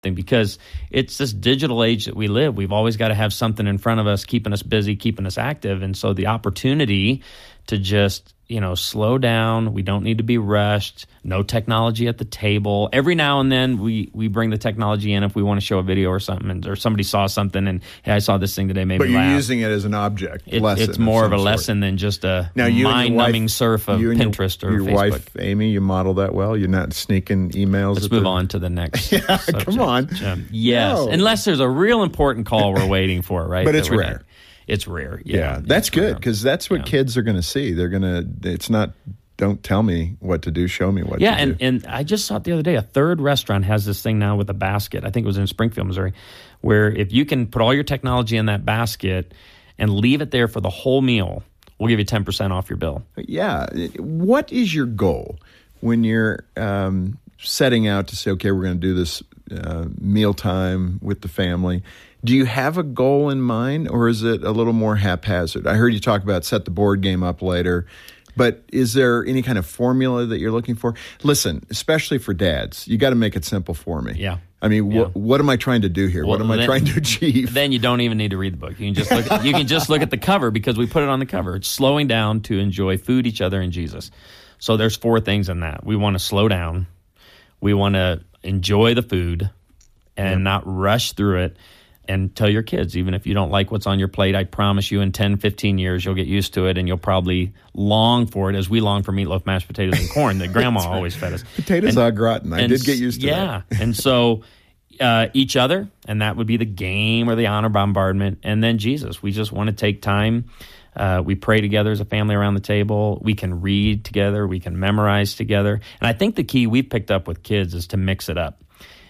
because it's this digital age that we live. We've always got to have something in front of us, keeping us busy, keeping us active. And so the opportunity to just, slow down. We don't need to be rushed. No technology at the table. Every now and then we bring the technology in if we want to show a video or something, or somebody saw something and, hey, I saw this thing today, made me laugh. But you're using it as an object lesson. It's more of a lesson than just a mind-numbing surf of Pinterest or your Facebook. Your wife, Amy, you model that well? You're not sneaking emails? Let's move on to the next subject. Come on. Yes, No. unless there's a real important call we're waiting for, right? But it's rare. It's rare. Yeah, that's good, because that's what kids are going to see. They're going to, it's not, don't tell me what to do, show me what to do. Yeah, and I just saw it the other day. A third restaurant has this thing now with a basket. I think it was in Springfield, Missouri, where if you can put all your technology in that basket and leave it there for the whole meal, we'll give you 10% off your bill. Yeah. What is your goal when you're setting out to say, okay, we're going to do this mealtime with the family? Do you have a goal in mind, or is it a little more haphazard? I heard you talk about set the board game up later, but is there any kind of formula that you're looking for? Listen, especially for dads, you got to make it simple for me. Yeah. I mean, what am I trying to do here? What am I trying to achieve? Then you don't even need to read the book. You can just look. You can just look at the cover, because we put it on the cover. It's slowing down to enjoy food, each other, and Jesus. So there's 4 things in that. We want to slow down. We want to enjoy the food and not rush through it. And tell your kids, even if you don't like what's on your plate, I promise you in 10, 15 years, you'll get used to it, and you'll probably long for it as we long for meatloaf, mashed potatoes, and corn that Grandma always fed us. Potatoes au gratin. I did get used to that. Yeah. And so each other, and that would be the game or the honor bombardment, and then Jesus. We just want to take time. We pray together as a family around the table. We can read together. We can memorize together. And I think the key we've picked up with kids is to mix it up.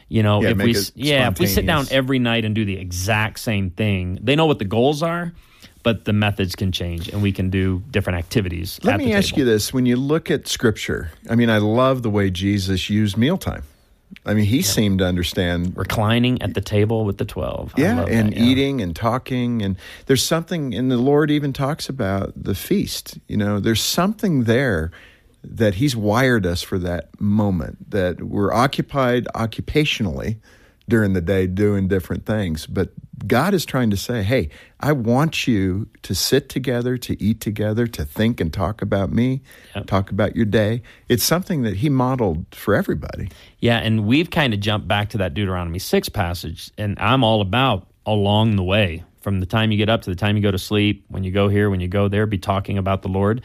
If we sit down every night and do the exact same thing, they know what the goals are, but the methods can change, and we can do different activities. Let me ask you this. When you look at Scripture, I mean, I love the way Jesus used mealtime. I mean, he seemed to understand. Reclining at the table with the 12. Yeah, and eating and talking. And there's something, and the Lord even talks about the feast. There's something there that he's wired us for that moment, that we're occupied occupationally during the day doing different things. But God is trying to say, hey, I want you to sit together, to eat together, to think and talk about me, talk about your day. It's something that he modeled for everybody. Yeah, and we've kind of jumped back to that Deuteronomy 6 passage, and I'm all about along the way, from the time you get up to the time you go to sleep, when you go here, when you go there, be talking about the Lord.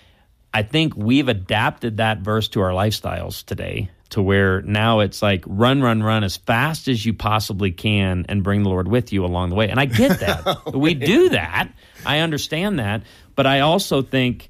I think we've adapted that verse to our lifestyles today, to where now it's like run as fast as you possibly can and bring the Lord with you along the way. And I get that. We do that. I understand that. But I also think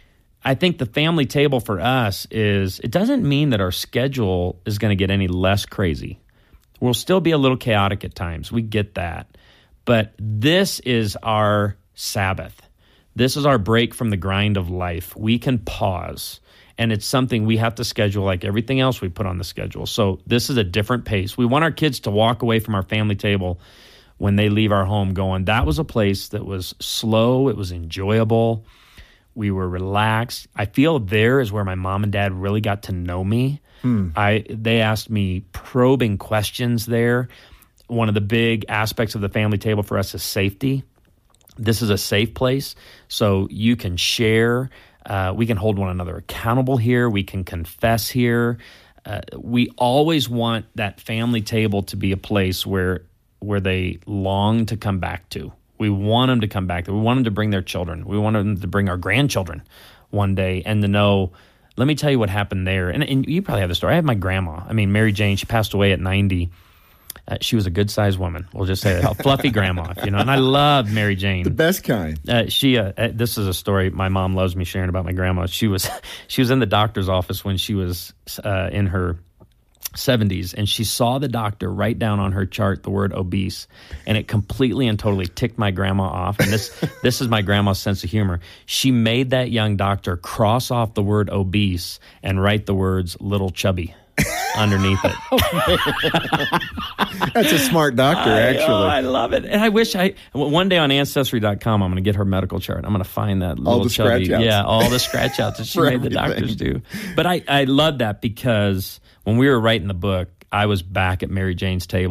the family table for us it doesn't mean that our schedule is going to get any less crazy. We'll still be a little chaotic at times. We get that. But this is our Sabbath. This is our break from the grind of life. We can pause, and it's something we have to schedule like everything else we put on the schedule. So this is a different pace. We want our kids to walk away from our family table when they leave our home going, that was a place that was slow, it was enjoyable, we were relaxed. I feel there is where my mom and dad really got to know me. They asked me probing questions there. One of the big aspects of the family table for us is safety. This is a safe place, so you can share. We can hold one another accountable here. We can confess here. We always want that family table to be a place where they long to come back to. We want them to come back. We want them to bring their children. We want them to bring our grandchildren one day and to know, let me tell you what happened there. And you probably have the story. I have my grandma. I mean, Mary Jane, she passed away at 90. She was a good-sized woman. We'll just say that. A fluffy grandma, And I love Mary Jane. The best kind. This is a story my mom loves me sharing about my grandma. She was in the doctor's office when she was in her 70s, and she saw the doctor write down on her chart the word obese, and it completely and totally ticked my grandma off. And this is my grandma's sense of humor. She made that young doctor cross off the word obese and write the words little chubby underneath it. That's a smart doctor, actually. I love it. And I wish one day on Ancestry.com, I'm going to get her medical chart. I'm going to find that little all the chubby. Scratch outs. Yeah, all the scratch outs that she made the doctors do. But I love that because when we were writing the book, I was back at Mary Jane's table